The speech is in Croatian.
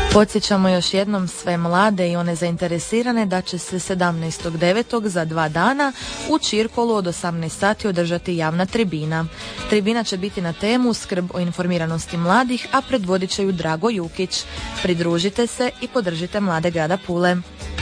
Podsjećamo još jednom sve mlade i one zainteresirane da će se 17.9. za 2 dana u Čirkolu od 18 sati održati javna tribina. Tribina će biti na temu skrb o informiranosti mladih, a predvodit će ju Drago Jukić. Pridružite se i podržite mlade grada Pule.